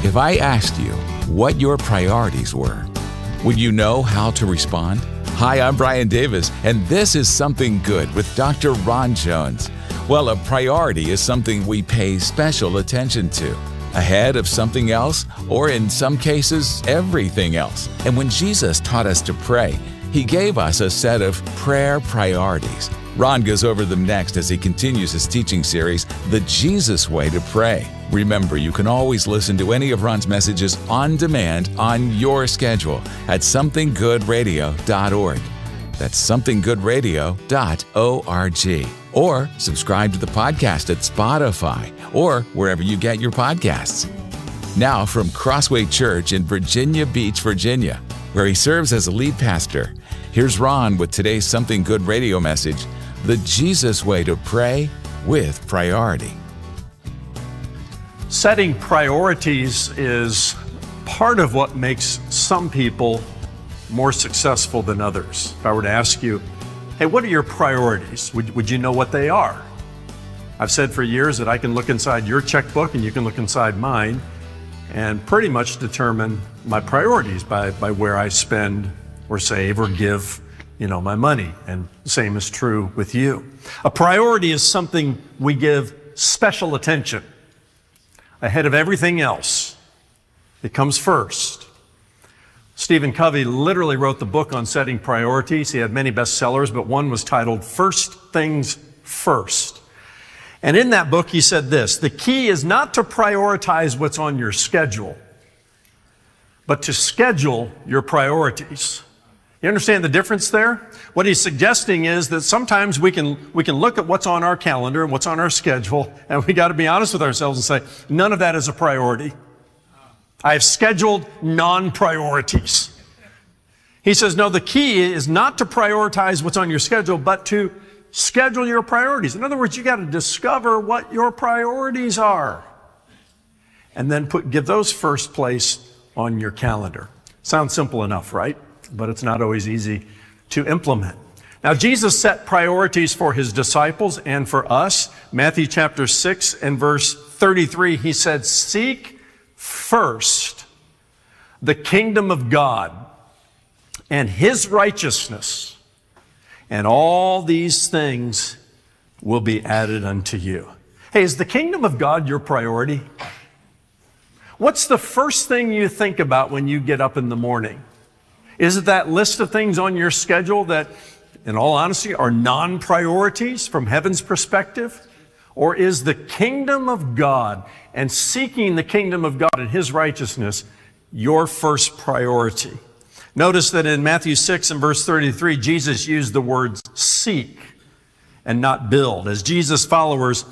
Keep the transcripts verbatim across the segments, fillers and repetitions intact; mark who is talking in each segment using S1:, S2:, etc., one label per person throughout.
S1: If I asked you what your priorities were, would you know how to respond? Hi, I'm Brian Davis, and this is Something Good with Doctor Ron Jones. Well, a priority is something we pay special attention to, ahead of something else, or in some cases, everything else. And when Jesus taught us to pray, He gave us a set of prayer priorities. Ron goes over them next as he continues his teaching series, The Jesus Way to Pray. Remember, you can always listen to any of Ron's messages on demand on your schedule at something good radio dot org. That's something good radio dot org. Or subscribe to the podcast at Spotify or wherever you get your podcasts. Now from Crossway Church in Virginia Beach, Virginia, where he serves as a lead pastor, here's Ron with today's Something Good radio message, The Jesus Way to Pray with Priority.
S2: Setting priorities is part of what makes some people more successful than others. If I were to ask you, hey, what are your priorities? Would, would you know what they are? I've said for years that I can look inside your checkbook and you can look inside mine and pretty much determine my priorities by, by where I spend or save or give, you know, my money. And the same is true with you. A priority is something we give special attention ahead of everything else. It comes first. Stephen Covey literally wrote the book on setting priorities. He had many bestsellers, but one was titled First Things First. And in that book, he said this, the key is not to prioritize what's on your schedule, but to schedule your priorities. You understand the difference there? What he's suggesting is that sometimes we can, we can look at what's on our calendar and what's on our schedule, and we got to be honest with ourselves and say, none of that is a priority. I have scheduled non-priorities. He says, no, the key is not to prioritize what's on your schedule, but to schedule your priorities. In other words, you got to discover what your priorities are and then put, give those first place on your calendar. Sounds simple enough, right? But it's not always easy to implement. Now, Jesus set priorities for His disciples and for us. Matthew chapter six and verse thirty-three, He said, seek first the kingdom of God and His righteousness, and all these things will be added unto you. Hey, is the kingdom of God your priority? What's the first thing you think about when you get up in the morning? Is it that list of things on your schedule that, in all honesty, are non-priorities from heaven's perspective? Or is the kingdom of God and seeking the kingdom of God and His righteousness your first priority? Notice that in Matthew six and verse thirty-three, Jesus used the words seek and not build. As Jesus followers,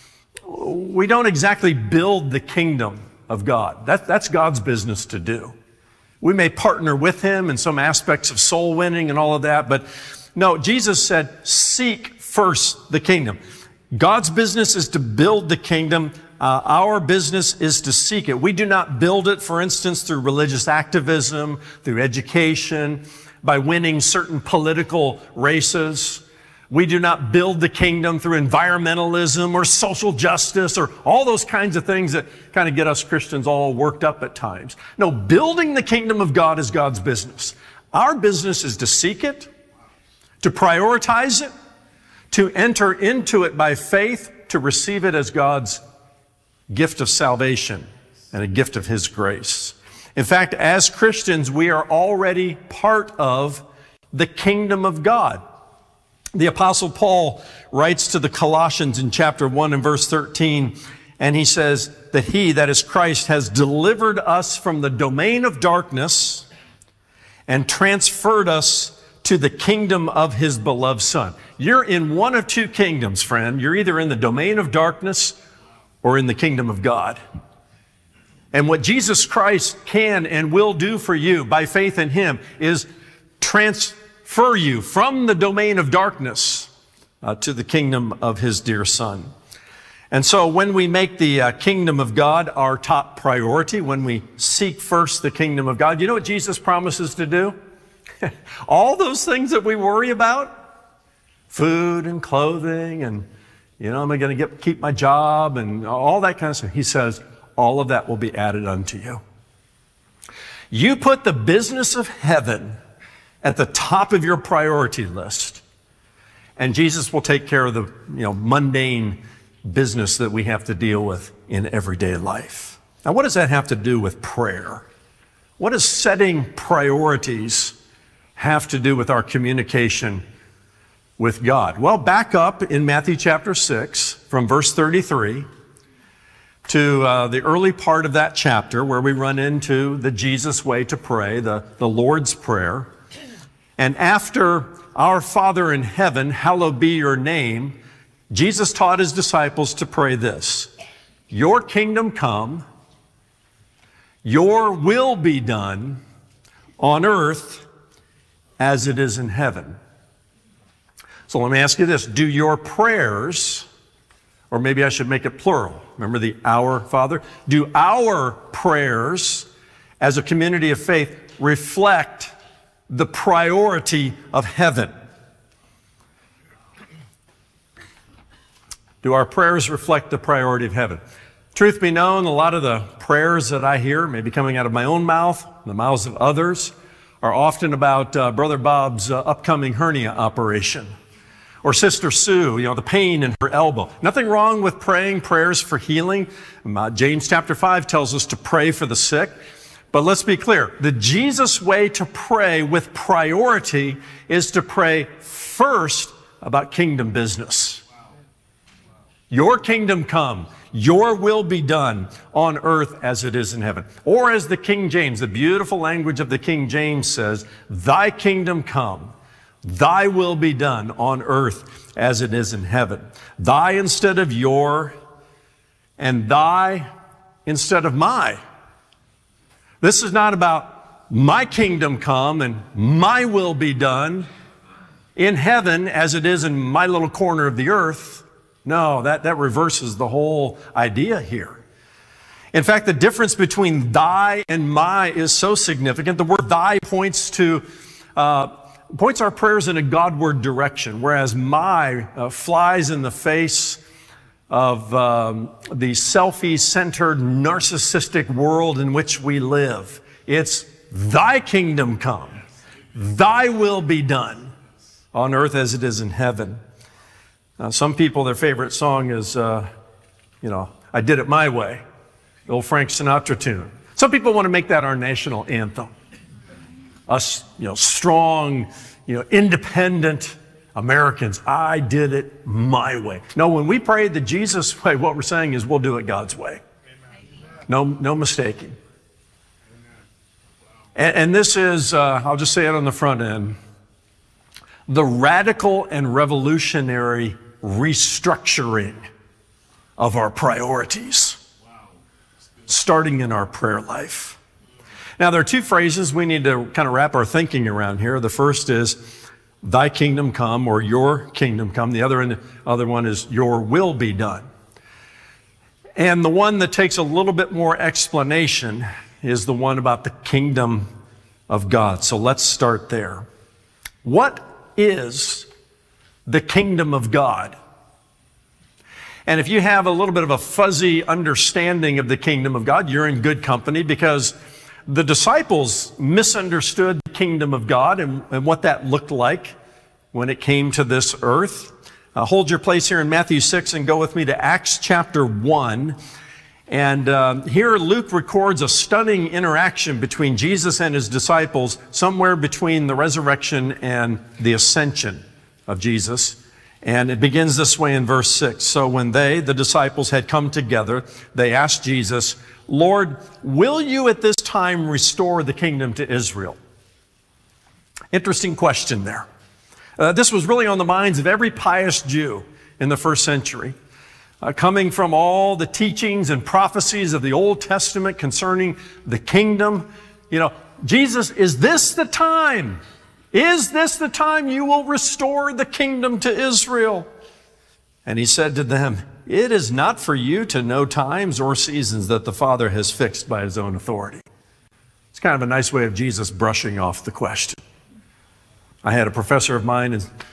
S2: we don't exactly build the kingdom of God. That, that's God's business to do. We may partner with Him in some aspects of soul winning and all of that, but no, Jesus said, seek first the kingdom. God's business is to build the kingdom. Uh, our business is to seek it. We do not build it, for instance, through religious activism, through education, by winning certain political races. We do not build the kingdom through environmentalism or social justice or all those kinds of things that kind of get us Christians all worked up at times. No, building the kingdom of God is God's business. Our business is to seek it, to prioritize it, to enter into it by faith, to receive it as God's gift of salvation and a gift of His grace. In fact, as Christians, we are already part of the kingdom of God. The Apostle Paul writes to the Colossians in chapter one and verse thirteen, and he says that He, that is Christ, has delivered us from the domain of darkness and transferred us to the kingdom of His beloved Son. You're in one of two kingdoms, friend. You're either in the domain of darkness or in the kingdom of God. And what Jesus Christ can and will do for you by faith in Him is transfer you from the domain of darkness uh, to the kingdom of His dear Son. And so when we make the uh, kingdom of God our top priority, when we seek first the kingdom of God, you know what Jesus promises to do? All those things that we worry about, food and clothing and, you know, am I going to get keep my job and all that kind of stuff. He says, all of that will be added unto you. You put the business of heaven at the top of your priority list, and Jesus will take care of the you know, mundane business that we have to deal with in everyday life. Now, what does that have to do with prayer? What does setting priorities have to do with our communication with God? Well, back up in Matthew chapter six, from verse thirty-three, to uh, the early part of that chapter where we run into the Jesus way to pray, the, the Lord's Prayer. And after our Father in heaven, hallowed be your name, Jesus taught his disciples to pray this: your kingdom come, your will be done on earth as it is in heaven. So let me ask you this: do your prayers, or maybe I should make it plural, remember the Our Father, do our prayers as a community of faith reflect the priority of heaven? Do our prayers reflect the priority of heaven? Truth be known, a lot of the prayers that I hear, maybe coming out of my own mouth, the mouths of others, are often about uh, Brother Bob's uh, upcoming hernia operation, or Sister Sue, you know, the pain in her elbow. Nothing wrong with praying prayers for healing. Uh, James chapter five tells us to pray for the sick. But let's be clear, the Jesus way to pray with priority is to pray first about kingdom business. Your kingdom come, your will be done on earth as it is in heaven. Or as the King James, the beautiful language of the King James says, thy kingdom come, thy will be done on earth as it is in heaven. Thy instead of your, and thy instead of my. This is not about my kingdom come and my will be done in heaven as it is in my little corner of the earth. No, that, that reverses the whole idea here. In fact, the difference between thy and my is so significant. The word thy points to uh, points our prayers in a Godward direction, whereas my uh, flies in the face of um, the selfie-centered, narcissistic world in which we live. It's thy kingdom come, thy will be done on earth as it is in heaven. Now, some people, their favorite song is, uh, you know, I Did It My Way, the old Frank Sinatra tune. Some people want to make that our national anthem. Us, you know, strong, you know, independent Americans, I did it my way. No, when we pray the Jesus way, what we're saying is we'll do it God's way. No, no mistaking. And, and this is, uh, I'll just say it on the front end, the radical and revolutionary restructuring of our priorities, starting in our prayer life. Now, there are two phrases we need to kind of wrap our thinking around here. The first is, thy kingdom come, or your kingdom come. The other, and the other one is, your will be done. And the one that takes a little bit more explanation is the one about the kingdom of God. So let's start there. What is the kingdom of God? And if you have a little bit of a fuzzy understanding of the kingdom of God, you're in good company, because the disciples misunderstood the kingdom of God and, and what that looked like when it came to this earth. Uh, hold your place here in Matthew six and go with me to Acts chapter one. And uh, here Luke records a stunning interaction between Jesus and his disciples somewhere between the resurrection and the ascension of Jesus. And it begins this way in verse six. So when they, the disciples, had come together, they asked Jesus, Lord, will you at this time restore the kingdom to Israel? Interesting question there. Uh, this was really on the minds of every pious Jew in the first century. Uh, coming from all the teachings and prophecies of the Old Testament concerning the kingdom. You know, Jesus, is this the time? Is this the time you will restore the kingdom to Israel? And he said to them, it is not for you to know times or seasons that the Father has fixed by his own authority. It's kind of a nice way of Jesus brushing off the question. I had a professor of mine in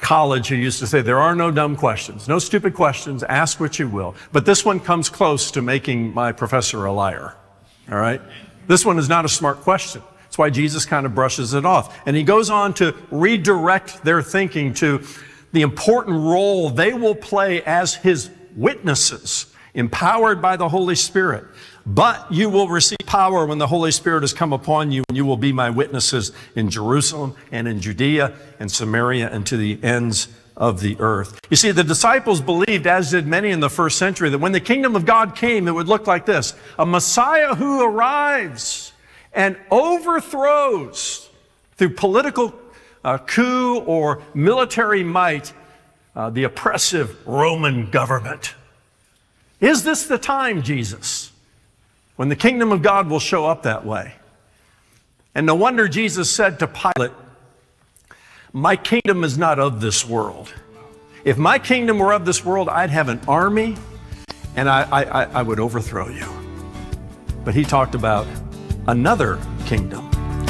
S2: college who used to say, there are no dumb questions, no stupid questions, ask what you will. But this one comes close to making my professor a liar, all right? This one is not a smart question. That's why Jesus kind of brushes it off. And he goes on to redirect their thinking to the important role they will play as his witnesses, empowered by the Holy Spirit. But you will receive power when the Holy Spirit has come upon you, and you will be my witnesses in Jerusalem and in Judea and Samaria and to the ends of the earth. You see, the disciples believed, as did many in the first century, that when the kingdom of God came, it would look like this: a Messiah who arrives and overthrows, through political uh, coup or military might, uh, the oppressive Roman government. Is this the time, Jesus, when the kingdom of God will show up that way? And no wonder Jesus said to Pilate, my kingdom is not of this world. If my kingdom were of this world, I'd have an army and I, I, I would overthrow you. But he talked about another kingdom.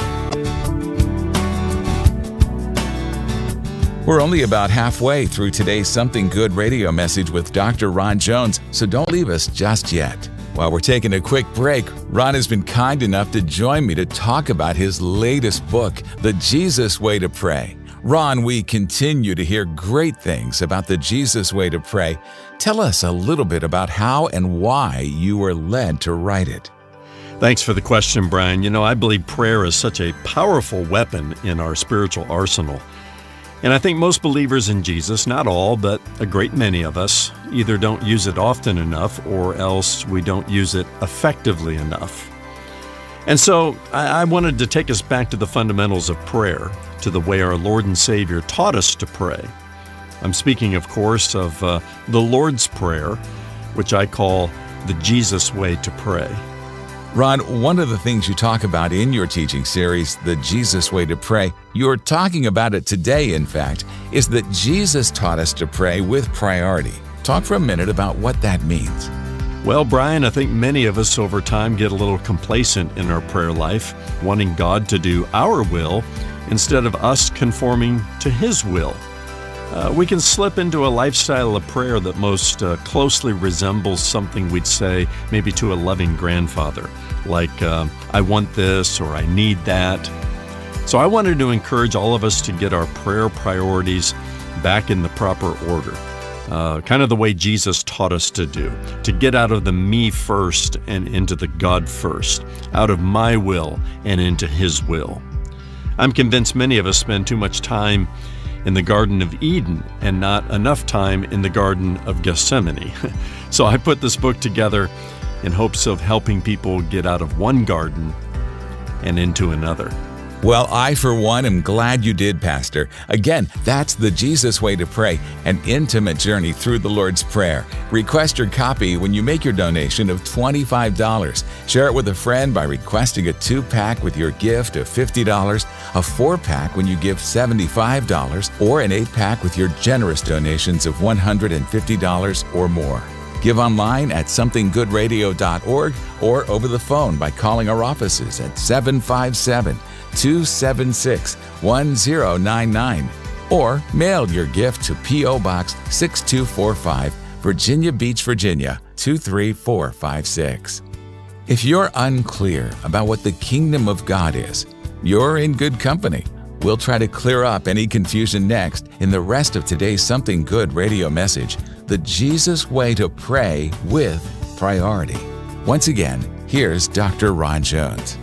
S1: We're only about halfway through today's Something Good radio message with Doctor Ron Jones, so don't leave us just yet. While we're taking a quick break, Ron has been kind enough to join me to talk about his latest book, The Jesus Way to Pray. Ron, we continue to hear great things about the Jesus Way to Pray. Tell us a little bit about how and why you were led to write it.
S2: Thanks for the question, Brian. You know, I believe prayer is such a powerful weapon in our spiritual arsenal. And I think most believers in Jesus, not all, but a great many of us, either don't use it often enough or else we don't use it effectively enough. And so I, I wanted to take us back to the fundamentals of prayer, to the way our Lord and Savior taught us to pray. I'm speaking, of course, of uh, the Lord's Prayer, which I call the Jesus Way to Pray.
S1: Ron, one of the things you talk about in your teaching series, The Jesus Way to Pray, you're talking about it today, in fact, is that Jesus taught us to pray with priority. Talk for a minute about what that means.
S2: Well, Brian, I think many of us over time get a little complacent in our prayer life, wanting God to do our will instead of us conforming to His will. Uh, we can slip into a lifestyle of prayer that most uh, closely resembles something we'd say maybe to a loving grandfather, like, uh, I want this or I need that. So I wanted to encourage all of us to get our prayer priorities back in the proper order, uh, kind of the way Jesus taught us to do, to get out of the me first and into the God first, out of my will and into His will. I'm convinced many of us spend too much time in the Garden of Eden and not enough time in the Garden of Gethsemane. So I put this book together in hopes of helping people get out of one garden and into another.
S1: Well, I, for one, am glad you did, Pastor. Again, that's The Jesus Way to Pray, an intimate journey through the Lord's Prayer. Request your copy when you make your donation of twenty-five dollars. Share it with a friend by requesting a two-pack with your gift of fifty dollars, a four-pack when you give seventy-five dollars, or an eight-pack with your generous donations of one hundred fifty dollars or more. Give online at something good radio dot org or over the phone by calling our offices at seven five seven, two seven six, one zero nine nine or mail your gift to P O Box six two four five, Virginia Beach, Virginia two three four five six. If you're unclear about what the kingdom of God is, you're in good company. We'll try to clear up any confusion next in the rest of today's Something Good radio message, The Jesus Way to Pray with Priority. Once again, here's Doctor Ron Jones.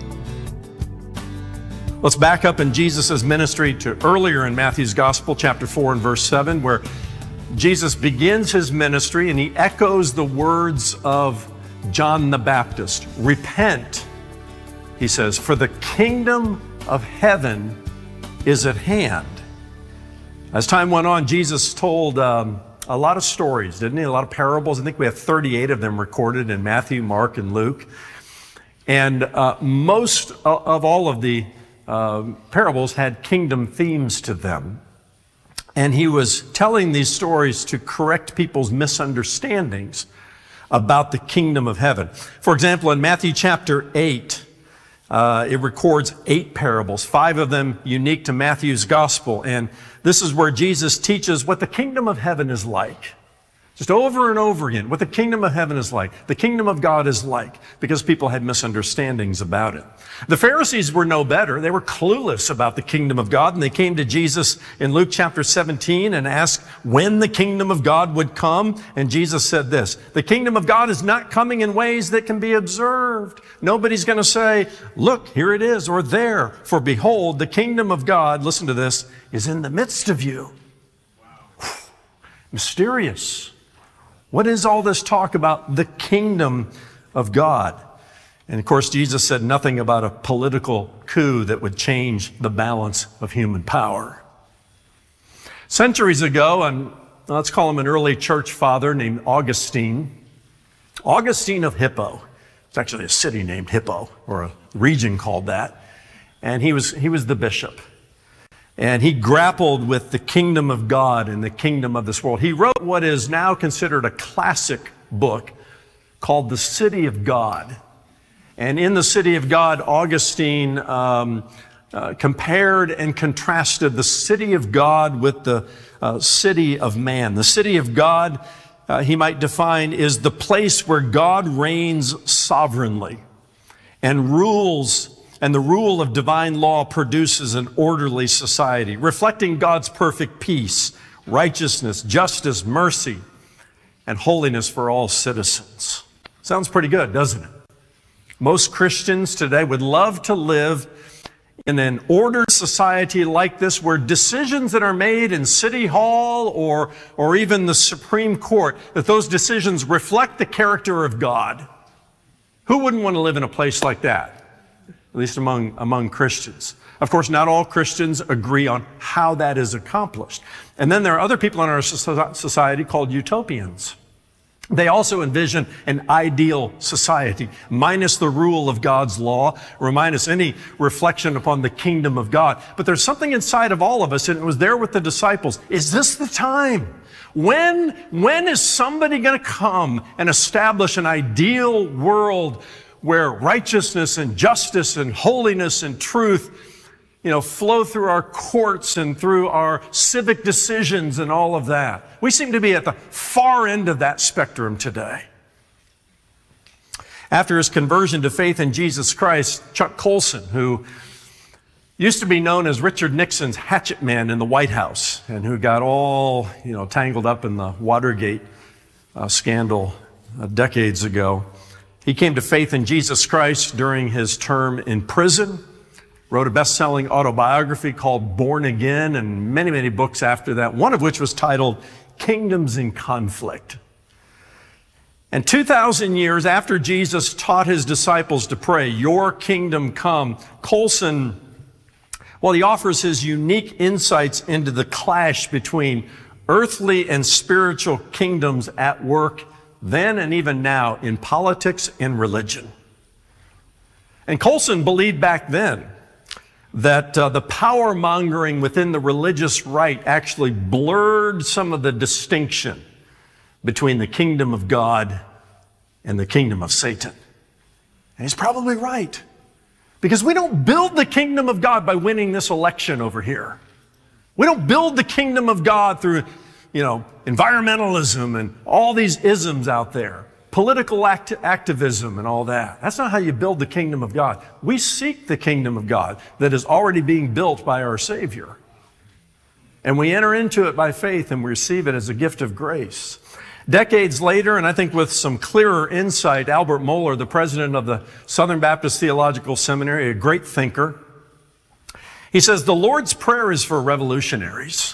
S2: Let's back up in Jesus' ministry to earlier in Matthew's Gospel, chapter four and verse seven, where Jesus begins his ministry and he echoes the words of John the Baptist. Repent, he says, for the kingdom of heaven is at hand. As time went on, Jesus told um, a lot of stories, didn't he? A lot of parables. I think we have thirty-eight of them recorded in Matthew, Mark, and Luke. And uh, most of all of the uh, parables had kingdom themes to them. And he was telling these stories to correct people's misunderstandings about the kingdom of heaven. For example, in Matthew chapter eight, Uh, it records eight parables, five of them unique to Matthew's gospel. And this is where Jesus teaches what the kingdom of heaven is like. Just over and over again, what the kingdom of heaven is like, the kingdom of God is like, because people had misunderstandings about it. The Pharisees were no better. They were clueless about the kingdom of God, and they came to Jesus in Luke chapter seventeen and asked when the kingdom of God would come. And Jesus said this, the kingdom of God is not coming in ways that can be observed. Nobody's going to say, look, here it is, or there. For behold, the kingdom of God, listen to this, is in the midst of you. Wow. Mysterious. What is all this talk about the kingdom of God? And of course, Jesus said nothing about a political coup that would change the balance of human power. Centuries ago, and let's call him an early church father named Augustine, Augustine of Hippo. It's actually a city named Hippo, or a region called that. And he was, he was the bishop. And he grappled with the kingdom of God and the kingdom of this world. He wrote what is now considered a classic book called The City of God. And in The City of God, Augustine um, uh, compared and contrasted the city of God with the uh, city of man. The city of God, uh, he might define, is the place where God reigns sovereignly and rules. And the rule of divine law produces an orderly society, reflecting God's perfect peace, righteousness, justice, mercy, and holiness for all citizens. Sounds pretty good, doesn't it? Most Christians today would love to live in an ordered society like this, where decisions that are made in City Hall or, or even the Supreme Court, that those decisions reflect the character of God. Who wouldn't want to live in a place like that? At least among, among Christians. Of course, not all Christians agree on how that is accomplished. And then there are other people in our society called utopians. They also envision an ideal society, minus the rule of God's law, or minus any reflection upon the kingdom of God. But there's something inside of all of us, and it was there with the disciples. Is this the time? When, when is somebody going to come and establish an ideal world where righteousness and justice and holiness and truth, you know, flow through our courts and through our civic decisions and all of that? We seem to be at the far end of that spectrum today. After his conversion to faith in Jesus Christ, Chuck Colson, who used to be known as Richard Nixon's hatchet man in the White House, and who got all, you know, tangled up in the Watergate uh, scandal uh, decades ago, he came to faith in Jesus Christ during his term in prison, wrote a best-selling autobiography called Born Again, and many, many books after that, one of which was titled Kingdoms in Conflict. And two thousand years after Jesus taught his disciples to pray, your kingdom come, Colson, well, he offers his unique insights into the clash between earthly and spiritual kingdoms at work then and even now in politics and religion. And Colson believed back then that uh, the power mongering within the religious right actually blurred some of the distinction between the kingdom of God and the kingdom of Satan. And he's probably right, because we don't build the kingdom of God by winning this election over here. We don't build the kingdom of God through, you know, environmentalism and all these isms out there, political act activism and all that. That's not how you build the kingdom of God. We seek the kingdom of God that is already being built by our Savior. And we enter into it by faith and we receive it as a gift of grace. Decades later, and I think with some clearer insight, Albert Mohler, the president of the Southern Baptist Theological Seminary, a great thinker, he says, the Lord's Prayer is for revolutionaries,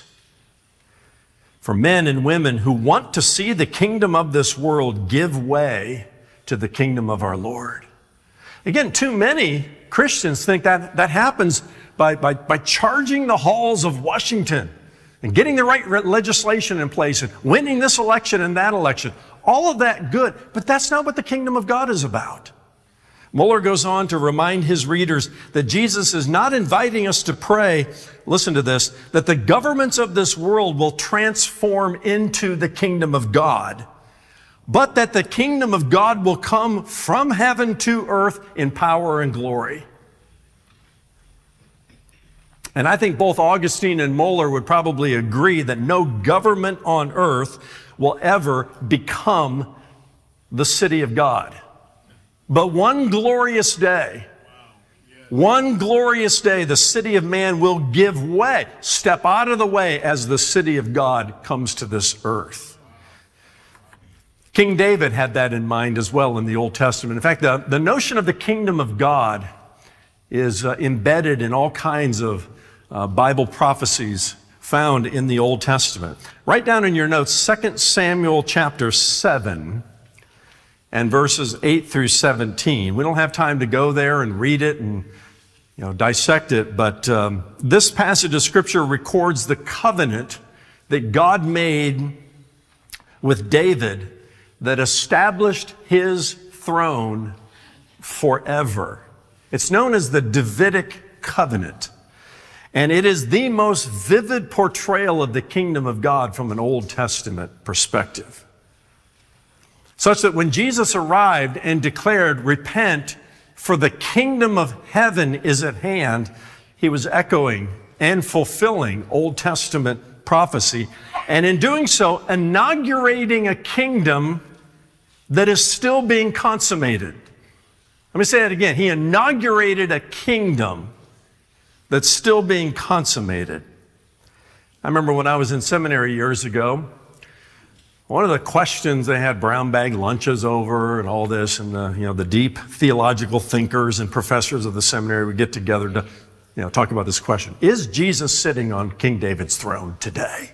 S2: for men and women who want to see the kingdom of this world give way to the kingdom of our Lord. Again, too many Christians think that that happens by, by, by charging the halls of Washington and getting the right legislation in place and winning this election and that election. All of that good, but that's not what the kingdom of God is about. Mohler goes on to remind his readers that Jesus is not inviting us to pray, listen to this, that the governments of this world will transform into the kingdom of God, but that the kingdom of God will come from heaven to earth in power and glory. And I think both Augustine and Moeller would probably agree that no government on earth will ever become the city of God. But one glorious day, one glorious day, the city of man will give way, step out of the way as the city of God comes to this earth. King David had that in mind as well in the Old Testament. In fact, the, the notion of the kingdom of God is uh, embedded in all kinds of uh, Bible prophecies found in the Old Testament. Write down in your notes Second Samuel chapter seven and verses eight through seventeen. We don't have time to go there and read it and you know, dissect it, but um, this passage of Scripture records the covenant that God made with David that established his throne forever. It's known as the Davidic covenant, and it is the most vivid portrayal of the kingdom of God from an Old Testament perspective. Such that when Jesus arrived and declared, "Repent, for the kingdom of heaven is at hand," he was echoing and fulfilling Old Testament prophecy, and in doing so, inaugurating a kingdom that is still being consummated. Let me say that again. He inaugurated a kingdom that's still being consummated. I remember when I was in seminary years ago, one of the questions they had brown bag lunches over and all this, and the, you know, the deep theological thinkers and professors of the seminary would get together to you know, talk about this question. Is Jesus sitting on King David's throne today?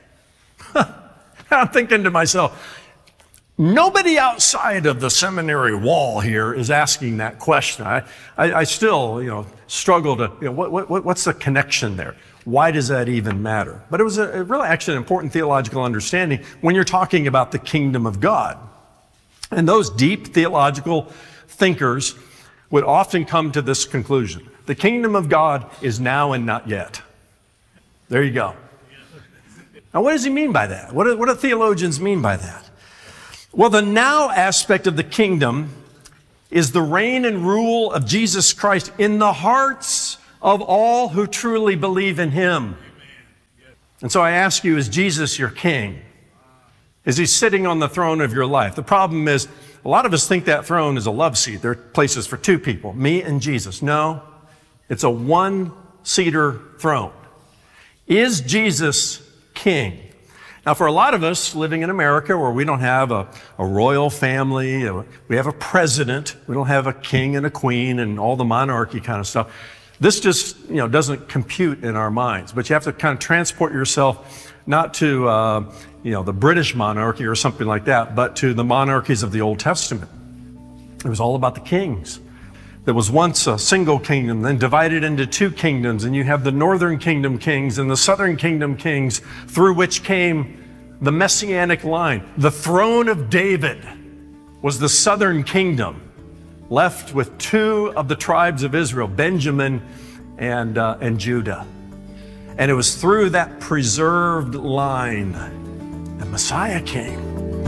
S2: I'm thinking to myself, nobody outside of the seminary wall here is asking that question. I, I, I still, you know, struggle to, you know, what, what, what's the connection there? Why does that even matter? But it was a, really actually an important theological understanding when you're talking about the kingdom of God. And those deep theological thinkers would often come to this conclusion. The kingdom of God is now and not yet. There you go. Now, what does he mean by that? What do, what do theologians mean by that? Well, the now aspect of the kingdom is the reign and rule of Jesus Christ in the hearts of all who truly believe in him. And so I ask you, is Jesus your king? Is he sitting on the throne of your life? The problem is, a lot of us think that throne is a love seat. There are places for two people, me and Jesus. No, it's a one-seater throne. Is Jesus king? Now, for a lot of us living in America where we don't have a, a royal family, a, we have a president, we don't have a king and a queen and all the monarchy kind of stuff, this just you know, doesn't compute in our minds. But you have to kind of transport yourself not to uh, you know, the British monarchy or something like that, but to the monarchies of the Old Testament. It was all about the kings. There was once a single kingdom, then divided into two kingdoms, and you have the northern kingdom kings and the southern kingdom kings, through which came the messianic line. The throne of David was the southern kingdom, left with two of the tribes of Israel, Benjamin and, uh, and Judah. And it was through that preserved line that Messiah came.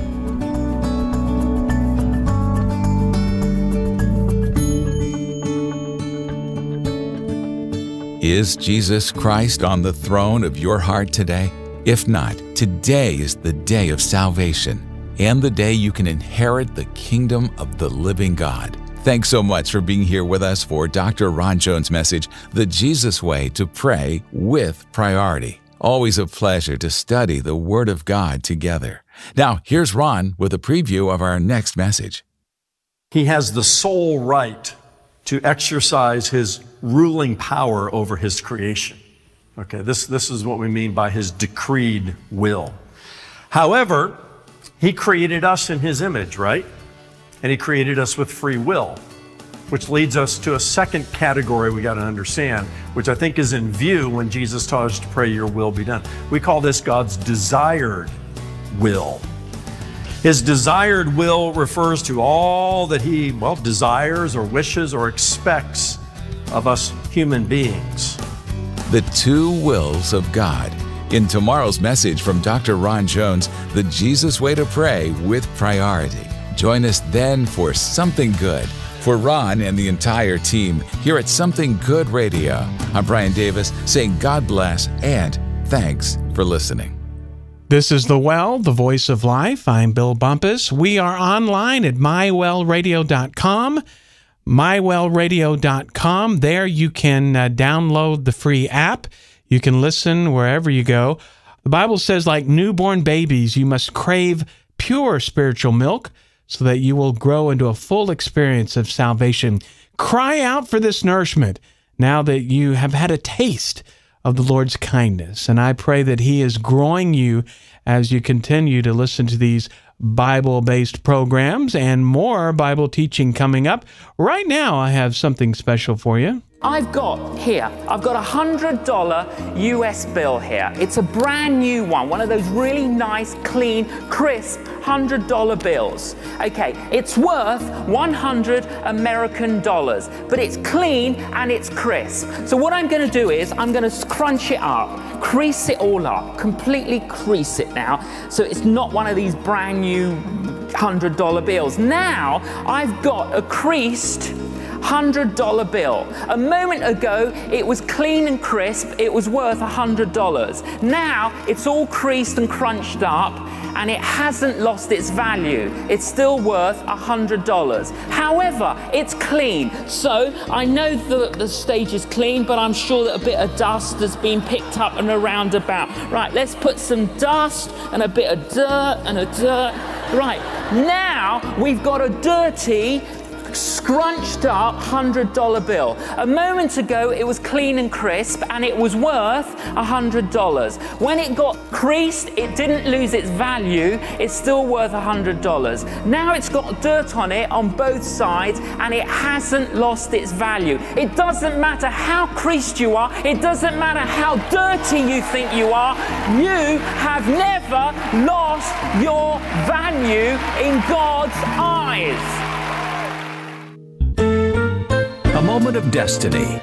S1: Is Jesus Christ on the throne of your heart today? If not, today is the day of salvation and the day you can inherit the kingdom of the living God. Thanks so much for being here with us for Doctor Ron Jones' message, The Jesus Way to Pray with Priority. Always a pleasure to study the Word of God together. Now, here's Ron with a preview of our next message.
S2: He has the sole right to exercise his ruling power over his creation. Okay, this, this is what we mean by his decreed will. However, he created us in his image, right? And he created us with free will, which leads us to a second category we got to understand, which I think is in view when Jesus taught us to pray, your will be done. We call this God's desired will. His desired will refers to all that he, well, desires or wishes or expects of us human beings.
S1: The two wills of God. In tomorrow's message from Doctor Ron Jones, The Jesus Way to Pray with Priority. Join us then for Something Good, For Ron and the entire team here at Something Good Radio, I'm Brian Davis saying God bless and thanks for listening.
S3: This is The Well, the voice of life. I'm Bill Bumpus. We are online at my well radio dot com. my well radio dot com. There you can uh, download the free app. You can listen wherever you go. The Bible says, like newborn babies, you must crave pure spiritual milk so that you will grow into a full experience of salvation. Cry out for this nourishment now that you have had a taste of the Lord's kindness. And I pray that He is growing you as you continue to listen to these Bible-based programs and more Bible teaching coming up. Right now, I have something special for you.
S4: I've got here, I've got a one hundred dollar U S bill here. It's a brand new one, one of those really nice, clean, crisp one hundred dollar bills. Okay, it's worth one hundred American dollars, but it's clean and it's crisp. So what I'm going to do is I'm going to crunch it up, crease it all up, completely crease it now, so it's not one of these brand new one hundred dollar bills. Now I've got a creased one hundred dollar bill. A moment ago, it was clean and crisp. It was worth one hundred dollars. Now, it's all creased and crunched up, and it hasn't lost its value. It's still worth one hundred dollars. However, it's clean. So, I know that the stage is clean, but I'm sure that a bit of dust has been picked up and around about. Right, let's put some dust and a bit of dirt and a dirt. Right, now we've got a dirty, scrunched up one hundred dollar bill. A moment ago it was clean and crisp and it was worth one hundred dollars. When it got creased, it didn't lose its value. It's still worth one hundred dollars. Now it's got dirt on it on both sides and it hasn't lost its value. It doesn't matter how creased you are. It doesn't matter how dirty you think you are. You have never lost your value in God's eyes.
S5: A moment of destiny.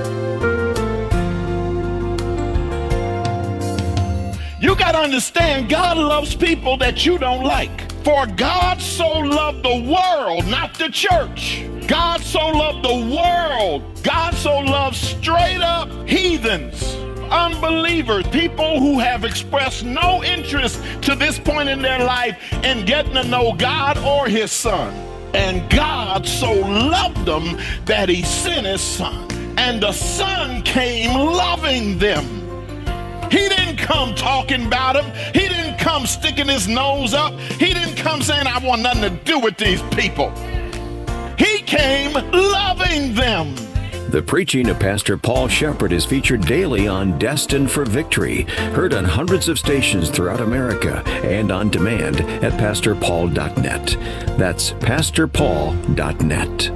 S6: You got to understand, God loves people that you don't like. For God so loved the world, not the church. God so loved the world. God so loves straight up heathens, unbelievers, people who have expressed no interest to this point in their life in getting to know God or His Son. And God so loved them that He sent His Son. And the Son came loving them. He didn't come talking about them. He didn't come sticking His nose up. He didn't come saying, I want nothing to do with these people. He came loving them.
S5: The preaching of Pastor Paul Shepherd is featured daily on Destined for Victory, heard on hundreds of stations throughout America and on demand at pastor paul dot net. That's pastor paul dot net.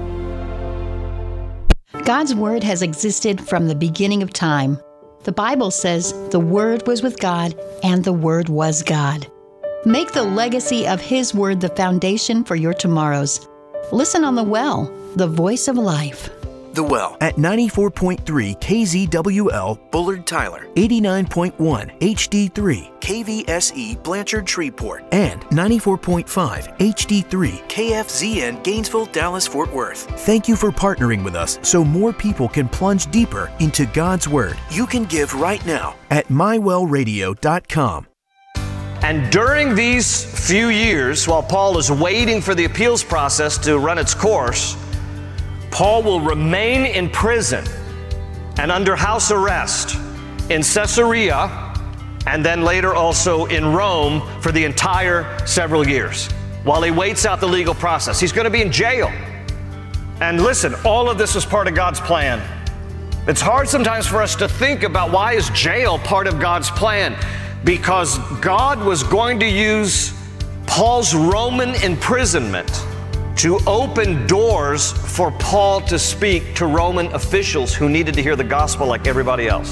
S7: God's Word has existed from the beginning of time. The Bible says the Word was with God and the Word was God. Make the legacy of His Word the foundation for your tomorrows. Listen on The Well, the voice of life.
S8: The Well at ninety-four point three K Z W L Bullard Tyler, eighty-nine point one H D three K V S E Blanchard Shreveport, and ninety-four point five H D three K F Z N Gainesville, Dallas, Fort Worth. Thank you for partnering with us so more people can plunge deeper into God's Word. You can give right now at my well radio dot com.
S9: And during these few years, while Paul is waiting for the appeals process to run its course, Paul will remain in prison and under house arrest in Caesarea and then later also in Rome for the entire several years while he waits out the legal process. He's going to be in jail. And listen, all of this is part of God's plan. It's hard sometimes for us to think about why is jail part of God's plan? Because God was going to use Paul's Roman imprisonment to open doors for Paul to speak to Roman officials who needed to hear the gospel like everybody else.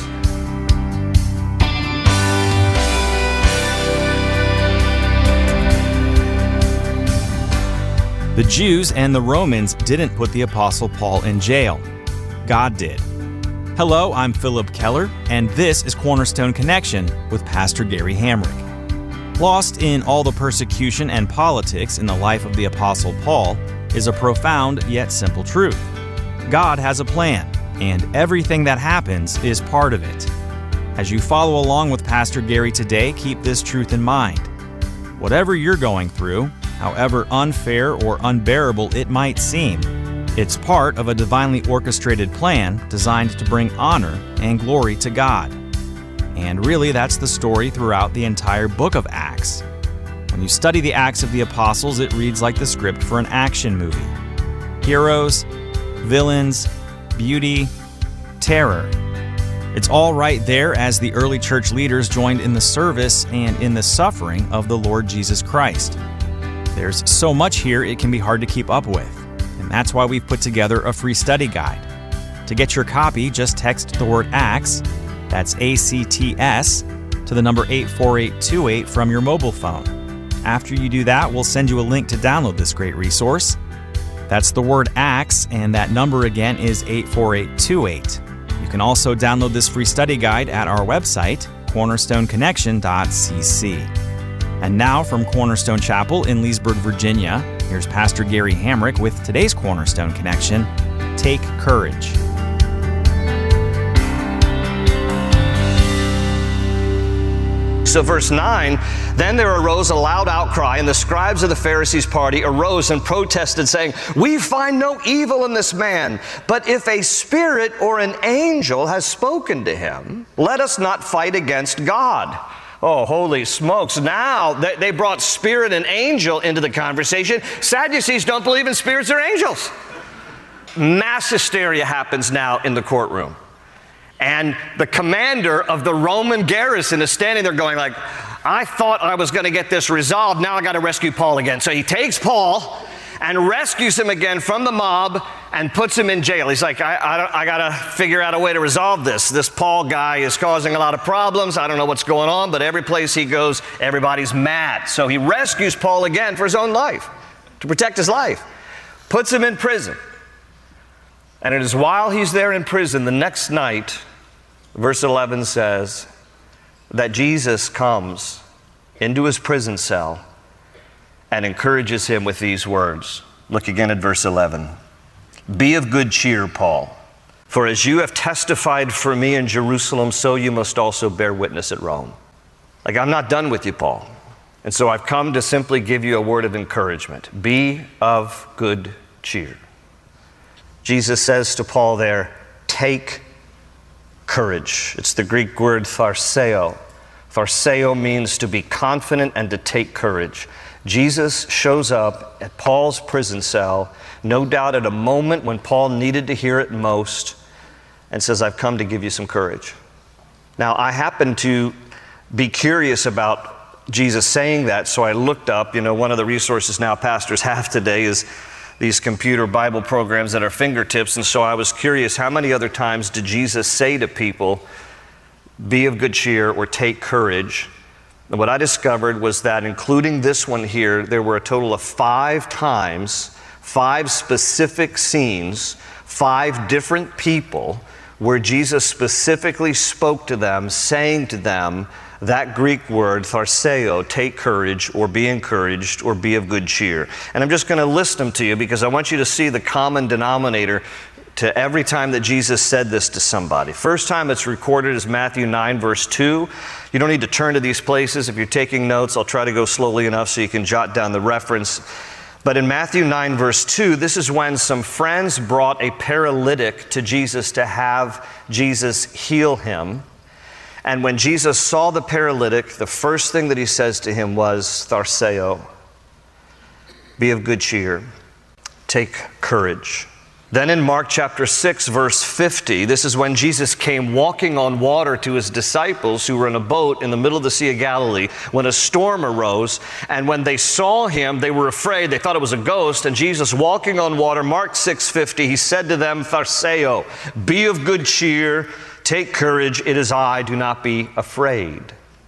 S10: The Jews and the Romans didn't put the Apostle Paul in jail. God did. Hello, I'm Philip Keller, and this is Cornerstone Connection with Pastor Gary Hamrick. Lost in all the persecution and politics in the life of the Apostle Paul, is a profound yet simple truth. God has a plan, and everything that happens is part of it. As you follow along with Pastor Gary today, keep this truth in mind. Whatever you're going through, however unfair or unbearable it might seem, it's part of a divinely orchestrated plan designed to bring honor and glory to God. And really, that's the story throughout the entire book of Acts. When you study the Acts of the Apostles, it reads like the script for an action movie. Heroes, villains, beauty, terror. It's all right there as the early church leaders joined in the service and in the suffering of the Lord Jesus Christ. There's so much here it can be hard to keep up with, and that's why we've put together a free study guide. To get your copy, just text the word ACTS, that's A C T S, to the number eight four eight two eight from your mobile phone. After you do that, we'll send you a link to download this great resource. That's the word ACTS, and that number again is eight four eight two eight. You can also download this free study guide at our website, cornerstone connection dot c c. And now from Cornerstone Chapel in Leesburg, Virginia, here's Pastor Gary Hamrick with today's Cornerstone Connection, Take Courage.
S9: So verse nine, then there arose a loud outcry, and the scribes of the Pharisees' party arose and protested, saying, we find no evil in this man, but if a spirit or an angel has spoken to him, let us not fight against God. Oh, holy smokes. Now they brought spirit and angel into the conversation. Sadducees don't believe in spirits or angels. Mass hysteria happens now in the courtroom. And the commander of the Roman garrison is standing there going like, I thought I was going to get this resolved. Now I got to rescue Paul again. So he takes Paul and rescues him again from the mob and puts him in jail. He's like, I, I, I got to figure out a way to resolve this. This Paul guy is causing a lot of problems. I don't know what's going on, but every place he goes, everybody's mad. So he rescues Paul again for his own life, to protect his life. Puts him in prison. And it is while he's there in prison, the next night, verse eleven says that Jesus comes into his prison cell and encourages him with these words. Look again at verse eleven. Be of good cheer, Paul, for as you have testified for me in Jerusalem, so you must also bear witness at Rome. Like, I'm not done with you, Paul. And so I've come to simply give you a word of encouragement. Be of good cheer. Jesus says to Paul there, take courage. It's the Greek word tharseo. Tharseo means to be confident and to take courage. Jesus shows up at Paul's prison cell, no doubt at a moment when Paul needed to hear it most, and says, I've come to give you some courage. Now, I happen to be curious about Jesus saying that, so I looked up, you know, one of the resources now pastors have today is these computer Bible programs at our fingertips, and so I was curious, how many other times did Jesus say to people, be of good cheer or take courage? And what I discovered was that, including this one here, there were a total of five times, five specific scenes, five different people where Jesus specifically spoke to them, saying to them that Greek word, tharseo, take courage, or be encouraged, or be of good cheer. And I'm just going to list them to you because I want you to see the common denominator to every time that Jesus said this to somebody. First time it's recorded is Matthew nine, verse two. You don't need to turn to these places. If you're taking notes, I'll try to go slowly enough so you can jot down the reference. But in Matthew nine, verse two, this is when some friends brought a paralytic to Jesus to have Jesus heal him. And when Jesus saw the paralytic, the first thing that he says to him was, tharseo, be of good cheer, take courage. Then in Mark chapter six, verse fifty, this is when Jesus came walking on water to his disciples who were in a boat in the middle of the Sea of Galilee when a storm arose. And when they saw him, they were afraid. They thought it was a ghost. And Jesus walking on water, Mark six fifty, he said to them, tharseo, be of good cheer, take courage, it is I, do not be afraid.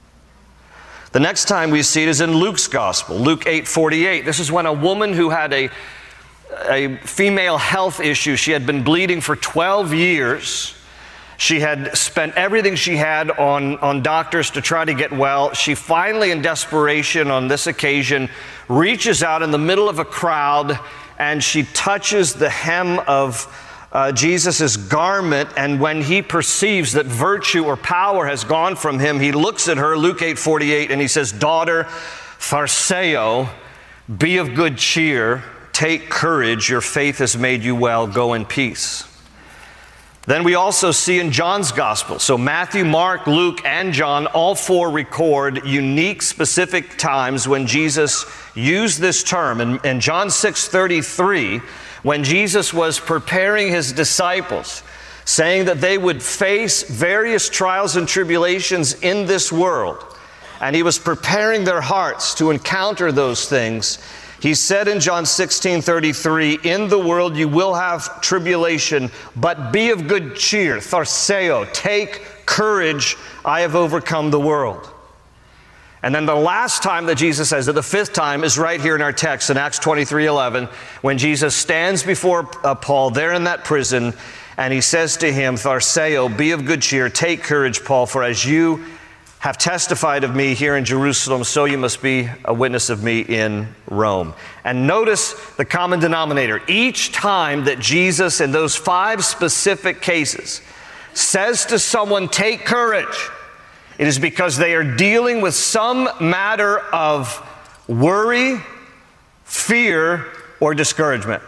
S9: The next time we see it is in Luke's gospel, Luke eight forty-eight. This is when a woman who had a a female health issue. She had been bleeding for twelve years. She had spent everything she had on, on doctors to try to get well. She finally, in desperation on this occasion, reaches out in the middle of a crowd and she touches the hem of uh, Jesus' garment, and when he perceives that virtue or power has gone from him, he looks at her, Luke eight forty-eight, and he says, "Daughter, Tharseo, be of good cheer, take courage, your faith has made you well, go in peace." Then we also see in John's gospel, so Matthew, Mark, Luke, and John, all four record unique, specific times when Jesus used this term. In, in John six thirty-three, when Jesus was preparing his disciples, saying that they would face various trials and tribulations in this world, and he was preparing their hearts to encounter those things, he said in John sixteen thirty-three, "In the world you will have tribulation, but be of good cheer, Tharseo, take courage, I have overcome the world." And then the last time that Jesus says it, the fifth time, is right here in our text in Acts twenty-three eleven, when Jesus stands before uh, Paul there in that prison, and he says to him, "Tharseo, be of good cheer, take courage, Paul, for as you have testified of me here in Jerusalem, so you must be a witness of me in Rome." And notice the common denominator. Each time that Jesus, in those five specific cases, says to someone, "Take courage," it is because they are dealing with some matter of worry, fear, or discouragement.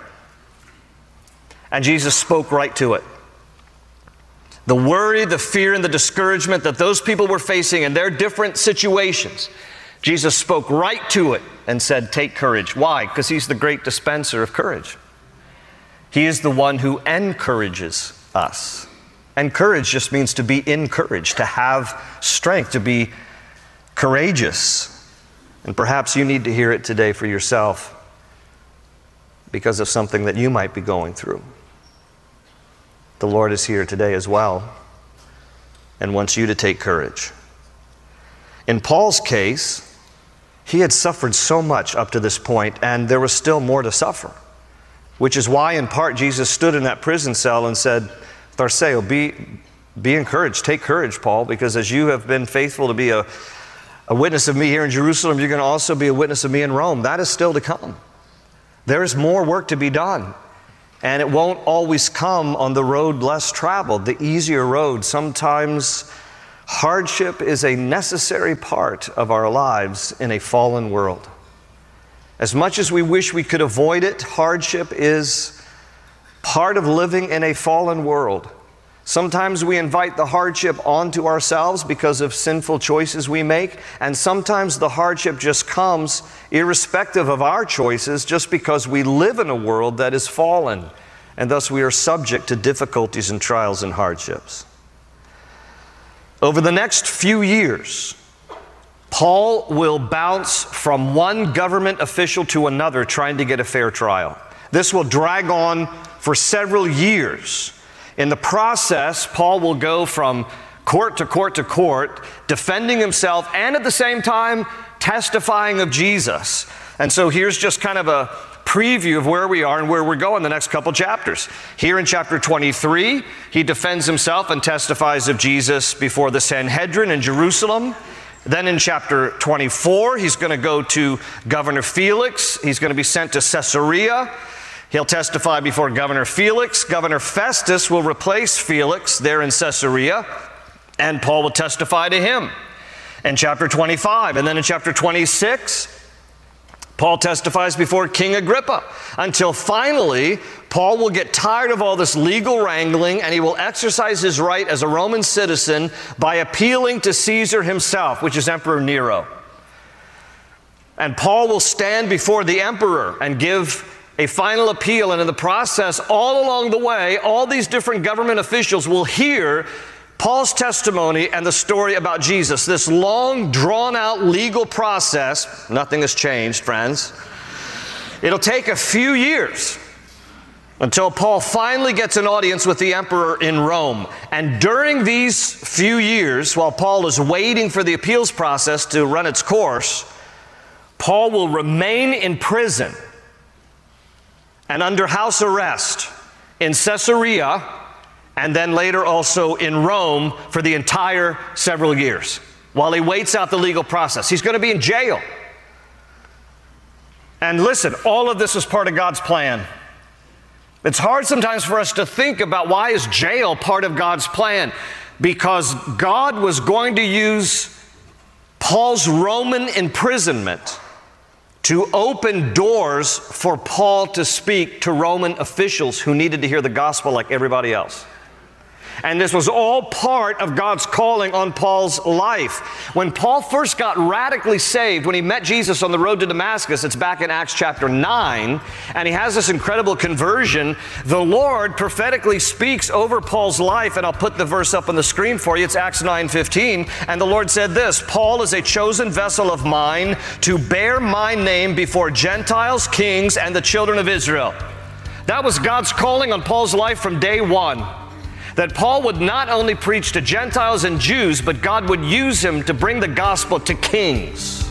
S9: And Jesus spoke right to it. The worry, the fear, and the discouragement that those people were facing in their different situations, Jesus spoke right to it and said, "Take courage." Why? Because he's the great dispenser of courage. He is the one who encourages us. And courage just means to be encouraged, to have strength, to be courageous. And perhaps you need to hear it today for yourself because of something that you might be going through. The Lord is here today as well and wants you to take courage. In Paul's case, he had suffered so much up to this point, and there was still more to suffer, which is why, in part, Jesus stood in that prison cell and said, "Tharseo, be, be encouraged, take courage, Paul, because as you have been faithful to be a, a witness of me here in Jerusalem, you're going to also be a witness of me in Rome." That is still to come. There is more work to be done. And it won't always come on the road less traveled, the easier road. Sometimes hardship is a necessary part of our lives in a fallen world. As much as we wish we could avoid it, hardship is part of living in a fallen world. Sometimes we invite the hardship onto ourselves because of sinful choices we make, and sometimes the hardship just comes irrespective of our choices just because we live in a world that is fallen, and thus we are subject to difficulties and trials and hardships. Over the next few years, Paul will bounce from one government official to another trying to get a fair trial. This will drag on for several years. In the process, Paul will go from court to court to court, defending himself and at the same time testifying of Jesus. And so here's just kind of a preview of where we are and where we're going the next couple chapters. Here in chapter twenty-three, he defends himself and testifies of Jesus before the Sanhedrin in Jerusalem. Then in chapter twenty-four, he's going to go to Governor Felix. He's going to be sent to Caesarea. He'll testify before Governor Felix. Governor Festus will replace Felix there in Caesarea, and Paul will testify to him in chapter twenty-five. And then in chapter twenty-six, Paul testifies before King Agrippa, until finally Paul will get tired of all this legal wrangling, and he will exercise his right as a Roman citizen by appealing to Caesar himself, which is Emperor Nero. And Paul will stand before the emperor and give a final appeal, and in the process, all along the way, all these different government officials will hear Paul's testimony and the story about Jesus. This long, drawn-out legal process, nothing has changed, friends. It'll take a few years until Paul finally gets an audience with the emperor in Rome. And during these few years, while Paul is waiting for the appeals process to run its course, Paul will remain in prison and under house arrest in Caesarea, and then later also in Rome for the entire several years while he waits out the legal process. He's going to be in jail. And listen, all of this is part of God's plan. It's hard sometimes for us to think about why is jail part of God's plan? Because God was going to use Paul's Roman imprisonment to open doors for Paul to speak to Roman officials who needed to hear the gospel like everybody else. And this was all part of God's calling on Paul's life. When Paul first got radically saved, when he met Jesus on the road to Damascus, it's back in Acts chapter nine, and he has this incredible conversion, the Lord prophetically speaks over Paul's life, and I'll put the verse up on the screen for you. It's Acts nine fifteen, and the Lord said this, Paul is a chosen vessel of mine to bear my name before Gentiles, kings, and the children of Israel. That was God's calling on Paul's life from day one. That Paul would not only preach to Gentiles and Jews, but God would use him to bring the gospel to kings.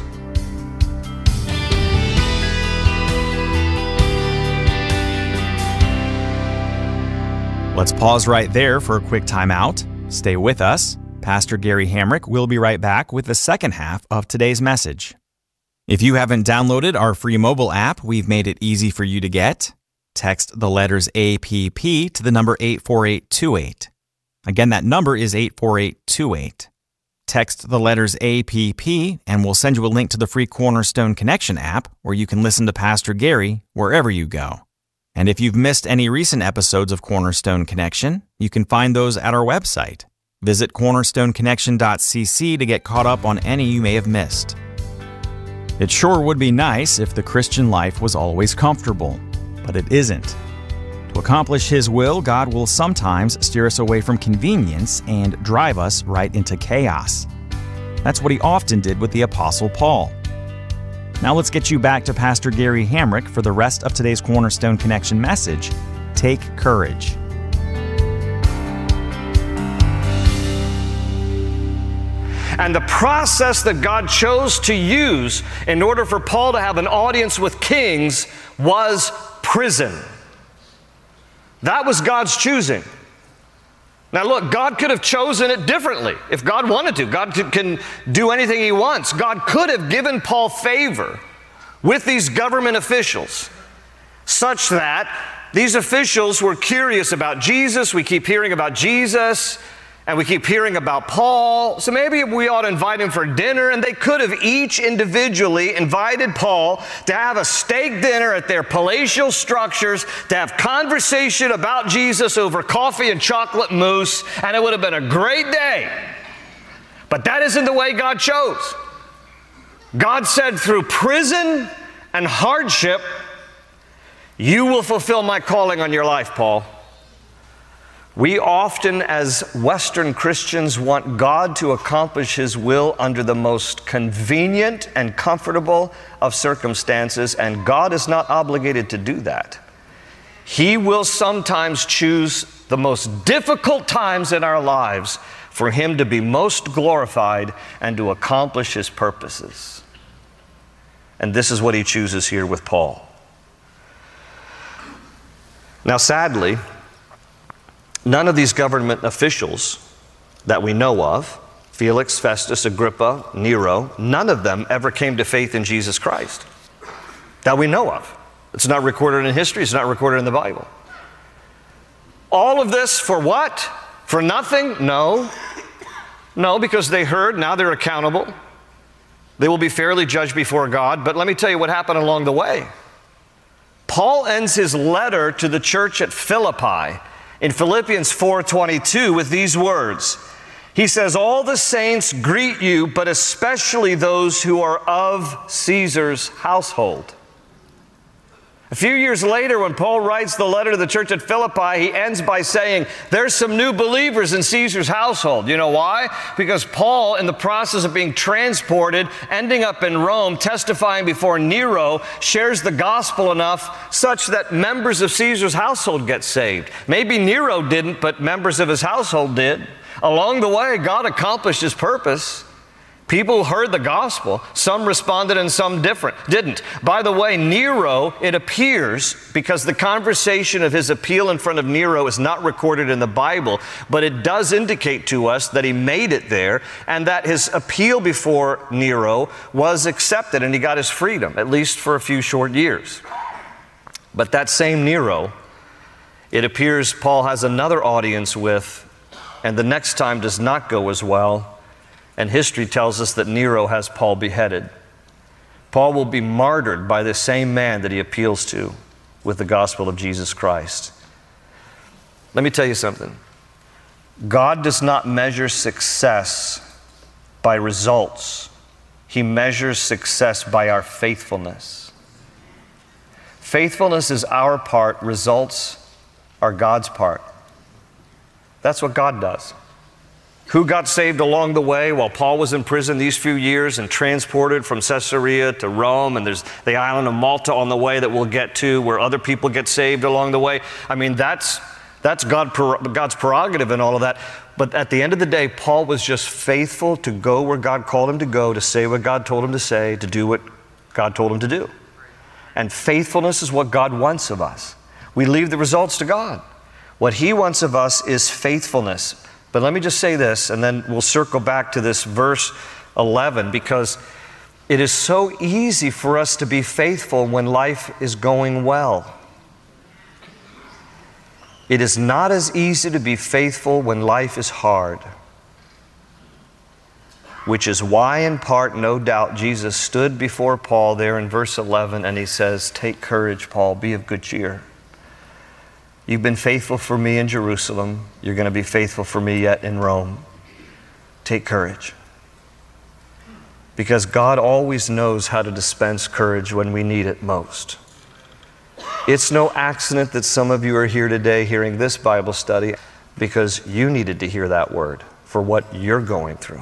S10: Let's pause right there for a quick timeout. Stay with us. Pastor Gary Hamrick will be right back with the second half of today's message. If you haven't downloaded our free mobile app, we've made it easy for you to get. Text the letters A P P to the number eight four eight two eight. Again, that number is eight four eight two eight. Text the letters A P P and we'll send you a link to the free Cornerstone Connection app where you can listen to Pastor Gary wherever you go. And if you've missed any recent episodes of Cornerstone Connection, you can find those at our website. Visit cornerstone connection dot c c to get caught up on any you may have missed. It sure would be nice if the Christian life was always comfortable. But it isn't. To accomplish His will, God will sometimes steer us away from convenience and drive us right into chaos. That's what He often did with the Apostle Paul. Now let's get you back to Pastor Gary Hamrick for the rest of today's Cornerstone Connection message, Take Courage.
S9: And the process that God chose to use in order for Paul to have an audience with kings was prison. That was God's choosing. Now look, God could have chosen it differently if God wanted to. God can do anything He wants. God could have given Paul favor with these government officials such that these officials were curious about Jesus. We keep hearing about Jesus. And we keep hearing about Paul, so maybe we ought to invite him for dinner, and they could have each individually invited Paul to have a steak dinner at their palatial structures, to have conversation about Jesus over coffee and chocolate mousse, and it would have been a great day. But that isn't the way God chose. God said, through prison and hardship, you will fulfill my calling on your life, Paul. We often, as Western Christians, want God to accomplish His will under the most convenient and comfortable of circumstances, and God is not obligated to do that. He will sometimes choose the most difficult times in our lives for Him to be most glorified and to accomplish His purposes. And this is what He chooses here with Paul. Now, sadly, none of these government officials that we know of, Felix, Festus, Agrippa, Nero, none of them ever came to faith in Jesus Christ that we know of. It's not recorded in history. It's not recorded in the Bible. All of this for what? For nothing? No. No, because they heard, now they're accountable. They will be fairly judged before God. But let me tell you what happened along the way. Paul ends his letter to the church at Philippi in Philippians four twenty-two with these words. He says, all the saints greet you, but especially those who are of Caesar's household. A few years later, when Paul writes the letter to the church at Philippi, he ends by saying, there's some new believers in Caesar's household. You know why? Because Paul, in the process of being transported, ending up in Rome, testifying before Nero, shares the gospel enough such that members of Caesar's household get saved. Maybe Nero didn't, but members of his household did. Along the way, God accomplished His purpose. People heard the gospel. Some responded and some different didn't. By the way, Nero, it appears, because the conversation of his appeal in front of Nero is not recorded in the Bible, but it does indicate to us that he made it there and that his appeal before Nero was accepted and he got his freedom, at least for a few short years. But that same Nero, it appears Paul has another audience with, and the next time does not go as well. And history tells us that Nero has Paul beheaded. Paul will be martyred by the same man that he appeals to with the gospel of Jesus Christ. Let me tell you something. God does not measure success by results. He measures success by our faithfulness. Faithfulness is our part, results are God's part. That's what God does. Who got saved along the way while Paul was in prison these few years and transported from Caesarea to Rome, and there's the island of Malta on the way that we'll get to where other people get saved along the way. I mean, that's, that's God, God's prerogative and all of that. But at the end of the day, Paul was just faithful to go where God called him to go, to say what God told him to say, to do what God told him to do. And faithfulness is what God wants of us. We leave the results to God. What He wants of us is faithfulness. But let me just say this, and then we'll circle back to this verse eleven, because it is so easy for us to be faithful when life is going well. It is not as easy to be faithful when life is hard, which is why, in part, no doubt, Jesus stood before Paul there in verse eleven, and he says, "Take courage, Paul, be of good cheer. You've been faithful for me in Jerusalem. You're going to be faithful for me yet in Rome. Take courage." Because God always knows how to dispense courage when we need it most. It's no accident that some of you are here today hearing this Bible study, because you needed to hear that word for what you're going through.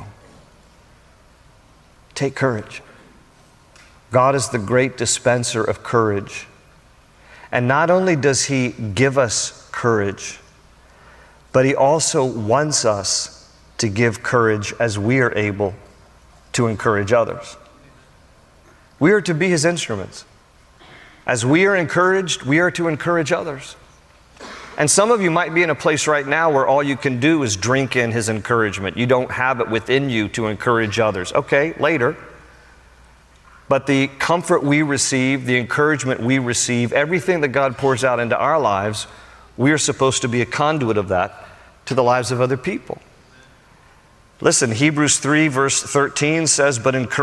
S9: Take courage. God is the great dispenser of courage. And not only does He give us courage, but He also wants us to give courage as we are able to encourage others. We are to be His instruments. As we are encouraged, we are to encourage others. And some of you might be in a place right now where all you can do is drink in His encouragement. You don't have it within you to encourage others. Okay, later. But the comfort we receive, the encouragement we receive, everything that God pours out into our lives, we are supposed to be a conduit of that to the lives of other people. Listen, Hebrews three verse thirteen says, "But encourage